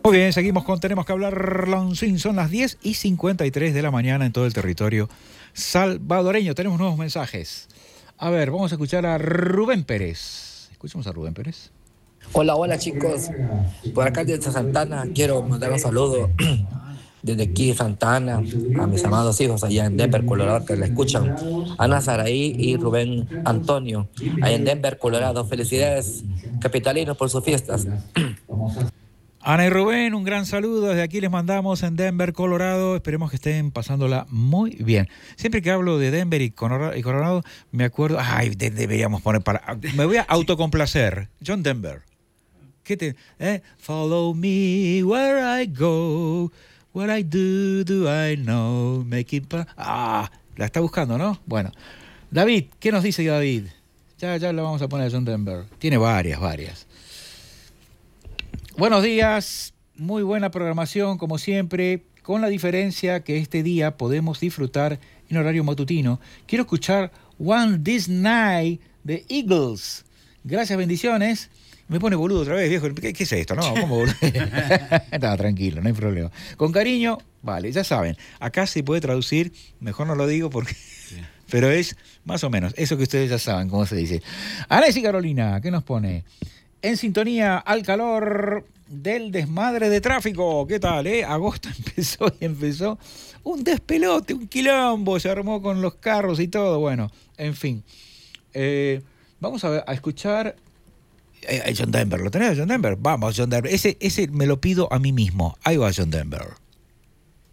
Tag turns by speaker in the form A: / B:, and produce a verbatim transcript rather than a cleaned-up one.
A: Muy bien, seguimos con Tenemos que hablar, Lansing. Son las diez y cincuenta y tres de la mañana en todo el territorio salvadoreño. Tenemos nuevos mensajes. A ver, vamos a escuchar a Rubén Pérez. Escuchemos a Rubén Pérez.
B: Hola, hola chicos. Por acá desde Santana quiero mandar un saludo desde aquí Santana a mis amados hijos allá en Denver, Colorado, que la escuchan. Ana Saraí y Rubén Antonio, allá en Denver, Colorado. Felicidades, capitalinos, por sus fiestas.
A: Ana y Rubén, un gran saludo. Desde aquí les mandamos en Denver, Colorado. Esperemos que estén pasándola muy bien. Siempre que hablo de Denver y Colorado, y Colorado me acuerdo... Ay, de, deberíamos poner para... Me voy a autocomplacer. John Denver. ¿Qué te...? Eh? Follow me where I go. What I do, do I know. Make it... Pa- ah, la está buscando, ¿no? Bueno. David, ¿qué nos dice David? Ya, ya lo vamos a poner a John Denver. Tiene varias, varias. Buenos días, muy buena programación como siempre, con la diferencia que este día podemos disfrutar en horario matutino. Quiero escuchar One This Night de Eagles. Gracias, bendiciones. Me pone boludo otra vez, viejo. ¿Qué, qué es esto? No, ¿cómo boludo? Estaba tranquilo, no hay problema. Con cariño, vale, ya saben. Acá se puede traducir, mejor no lo digo porque... Sí. Pero es más o menos eso que ustedes ya saben, cómo se dice. Anés y Carolina, ¿qué nos pone? En sintonía al calor del desmadre de tráfico. ¿Qué tal, eh? Agosto empezó y empezó un despelote, un quilombo. Se armó con los carros y todo. Bueno, en fin. Eh, vamos a, ver, a escuchar a John Denver. ¿Lo tenés, John Denver? Vamos, John Denver. Ese, ese me lo pido a mí mismo. Ahí va John Denver.